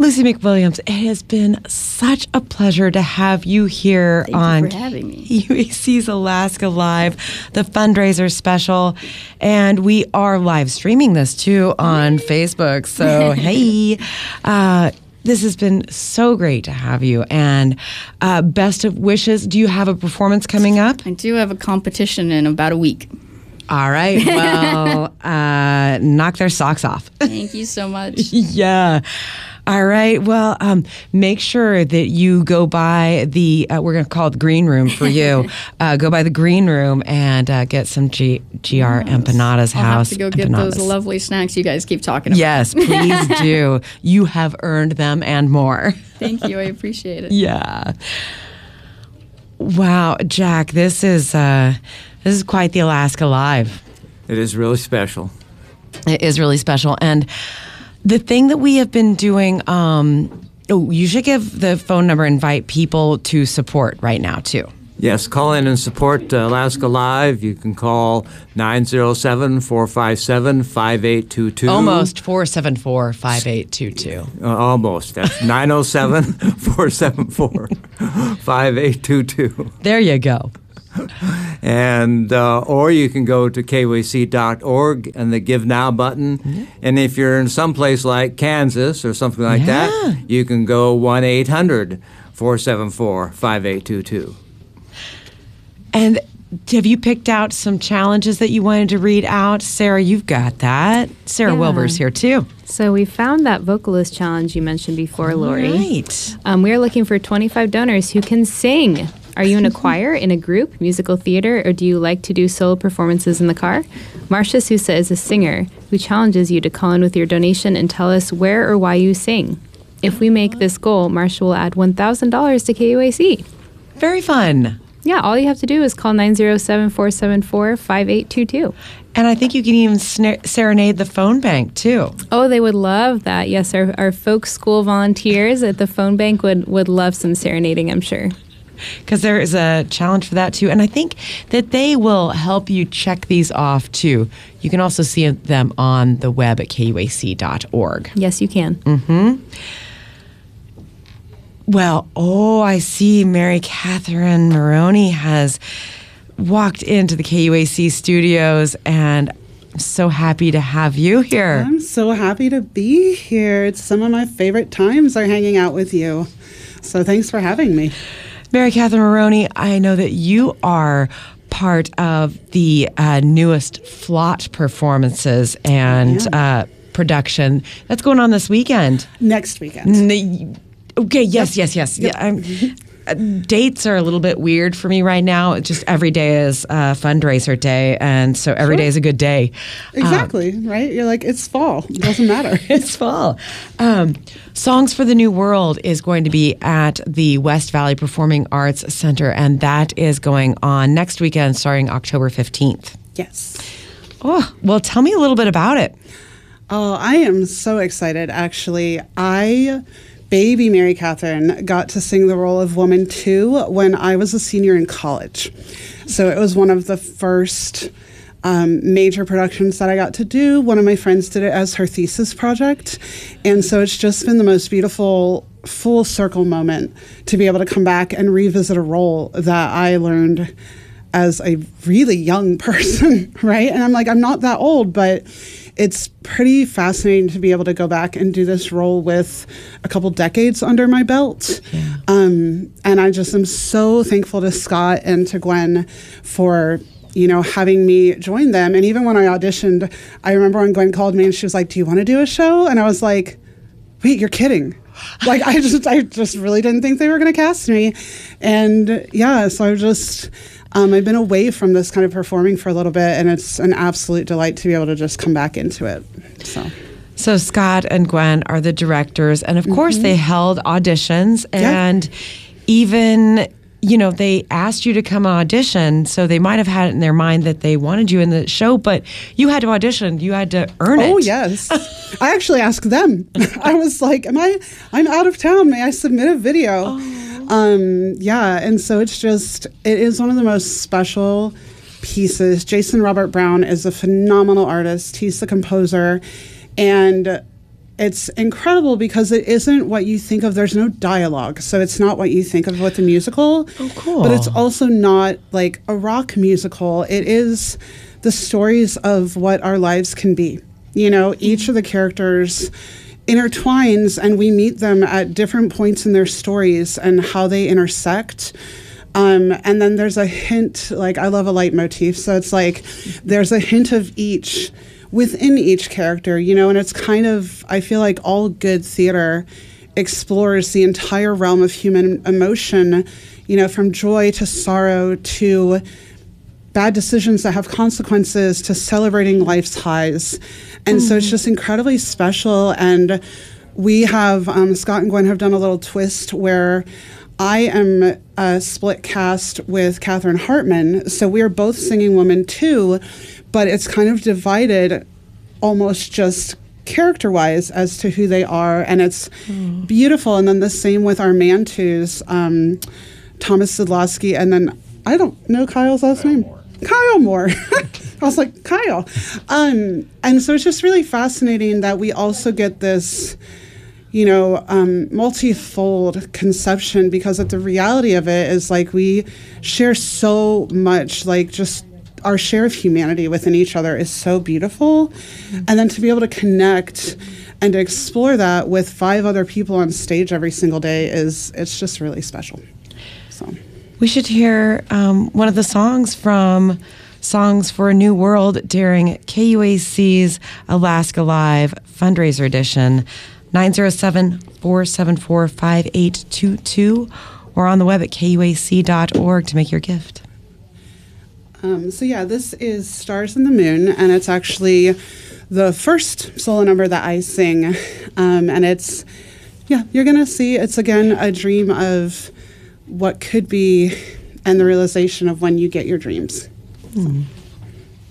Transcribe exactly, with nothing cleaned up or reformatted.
Lucy McWilliams, it has been such a pleasure to have you here Thank on you for having me. K U A C's Alaska Live, the fundraiser special. And we are live streaming this too on Facebook. So, hey, uh, this has been so great to have you. And uh, best of wishes. Do you have a performance coming up? I do have a competition in about a week. All right. Well, uh, knock their socks off. Thank you so much. Yeah. All right. Well, um, make sure that you go by the, uh, we're going to call it the green room for you. uh, go by the green room and uh, get some G- GR Yes. Empanadas I'll house. have to go get empanadas. those lovely snacks you guys keep talking about. Yes, please do. You have earned them and more. Thank you. I appreciate it. Yeah. Wow, Jack, this is uh, this is quite the Alaska Live. It is really special. It is really special. And the thing that we have been doing, um, oh, you should give the phone number, invite people to support right now, too. Yes, call in and support uh, Alaska Live. You can call nine oh seven, four five seven, five eight two two. Almost four seven four, five eight two two. Uh, almost. That's nine oh seven, four seven four, five eight two two. There you go. And uh, or you can go to K U A C dot org and the Give Now button. Mm-hmm. And if you're in some place like Kansas or something like Yeah. that, you can go one eight hundred, four seven four, five eight two two. And have you picked out some challenges that you wanted to read out? Sarah, you've got that. Sarah Yeah. Wilbur's here, too. So we found that vocalist challenge you mentioned before, Lori. Right. Um, we are looking for twenty-five donors who can sing. Are you in a choir, in a group, musical theater, or do you like to do solo performances in the car? Marcia Sousa is a singer who challenges you to call in with your donation and tell us where or why you sing. If we make this goal, Marcia will add one thousand dollars to K U A C. Very fun. Yeah, all you have to do is call nine oh seven, four seven four, five eight two two. And I think you can even sna- serenade the phone bank, too. Oh, they would love that. Yes, our, our folk school volunteers at the phone bank would, would love some serenading, I'm sure. Because there is a challenge for that, too. And I think that they will help you check these off, too. You can also see them on the web at K U A C dot org. Yes, you can. Mm-hmm. Well, oh, I see Mary Catherine Maroney has walked into the K U A C studios, and I'm so happy to have you here. I'm so happy to be here. It's some of my favorite times are hanging out with you. So thanks for having me. Mary Catherine Maroney, I know that you are part of the uh, newest Flott performances and uh, production that's going on this weekend. Next weekend. N- okay, yes, yes, yes. Yep. Yeah, I'm, uh, dates are a little bit weird for me right now. It's just every day is uh, fundraiser day, and so every Sure. day is a good day. Exactly, um, right? You're like, it's fall. It doesn't matter. It's fall. Um, Songs for the New World is going to be at the West Valley Performing Arts Center, and that is going on next weekend starting October fifteenth. Yes. Oh, well, tell me a little bit about it. Oh, I am so excited, actually. I... Baby Mary Catherine got to sing the role of Woman two when I was a senior in college. So it was one of the first um, major productions that I got to do. One of my friends did it as her thesis project. And so it's just been the most beautiful full circle moment to be able to come back and revisit a role that I learned as a really young person, right? And I'm like, I'm not that old, but it's pretty fascinating to be able to go back and do this role with a couple decades under my belt. Yeah. Um, and I just am so thankful to Scott and to Gwen for, you know, having me join them. And even when I auditioned, I remember when Gwen called me and she was like, do you want to do a show? And I was like, wait, you're kidding. Like, I just, I just really didn't think they were going to cast me. And yeah, so I just... Um, I've been away from this kind of performing for a little bit, and it's an absolute delight to be able to just come back into it. So, so Scott and Gwen are the directors, and of mm-hmm. course they held auditions, and yeah. even, you know, they asked you to come audition, so they might have had it in their mind that they wanted you in the show, but you had to audition. You had to earn it. Oh, yes. I actually asked them. I was like, am I, I'm out of town. May I submit a video? Oh. Um, yeah, and so it's just, it is one of the most special pieces. Jason Robert Brown is a phenomenal artist. He's the composer, and it's incredible because it isn't what you think of. There's no dialogue, so it's not what you think of with a musical. Oh, cool. But it's also not like a rock musical. It is the stories of what our lives can be. You know, each of the characters intertwines, and we meet them at different points in their stories and how they intersect. Um, and then there's a hint, like I love a leitmotif, so it's like there's a hint of each within each character, you know, and it's kind of, I feel like all good theater explores the entire realm of human emotion, you know, from joy to sorrow to bad decisions that have consequences to celebrating life's highs. And mm. so it's just incredibly special. And we have, um, Scott and Gwen have done a little twist where I am a split cast with Catherine Hartman. So we're both singing Woman two, but it's kind of divided almost just character-wise as to who they are, and it's mm. beautiful. And then the same with our Mantus, um, Thomas Sidlowski, and then I don't know Kyle's last Kyle name. Moore. Kyle Moore. I was like, Kyle. Um, and so it's just really fascinating that we also get this, you know, um, multi-fold conception, because of the reality of it is like we share so much, like just our share of humanity within each other is so beautiful. Mm-hmm. And then to be able to connect and to explore that with five other people on stage every single day is, it's just really special. So we should hear um, one of the songs from Songs for a New World during K U A C's Alaska Live fundraiser edition. nine oh seven, four seven four, five eight two two or on the web at K U A C dot org to make your gift. Um, so yeah, this is Stars in the Moon, and it's actually the first solo number that I sing. Um, and it's, yeah, you're going to see, it's again a dream of what could be and the realization of when you get your dreams. So. Mm.